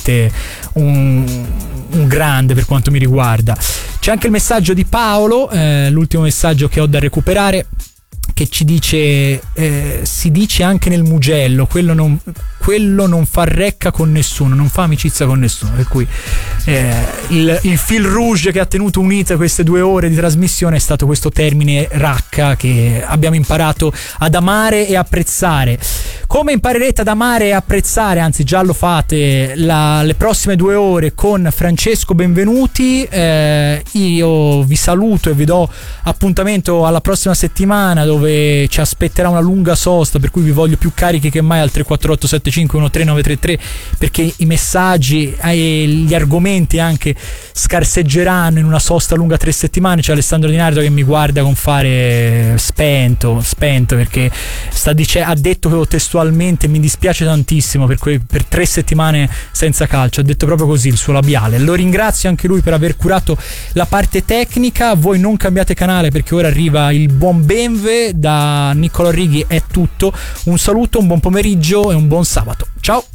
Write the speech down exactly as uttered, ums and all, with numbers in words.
veramente un, un grande per quanto mi riguarda. C'è anche il messaggio di Paolo, eh, l'ultimo messaggio che ho da recuperare, che ci dice eh, si dice anche nel Mugello, quello non, quello non fa recca con nessuno, non fa amicizia con nessuno, per cui eh, il, il fil rouge che ha tenuto unite queste due ore di trasmissione è stato questo termine racca, che abbiamo imparato ad amare e apprezzare. Come imparerete ad amare e apprezzare, anzi già lo fate, la, le prossime due ore con Francesco Benvenuti. eh, io vi saluto e vi do appuntamento alla prossima settimana, dove ci aspetterà una lunga sosta, per cui vi voglio più carichi che mai al tre quattro otto sette cinque uno tre nove tre tre, perché i messaggi e gli argomenti anche scarseggeranno in una sosta lunga tre settimane. C'è Alessandro Di Nardo che mi guarda con fare spento spento perché sta dice, ha detto che testualmente, mi dispiace tantissimo per, que- per tre settimane senza calcio, ha detto proprio così il suo labiale. Lo ringrazio anche lui per aver curato la parte tecnica. Voi non cambiate canale, perché ora arriva il buon Benve. Da Niccolò Righi è tutto, un saluto, un buon pomeriggio e un buon sabato, ciao.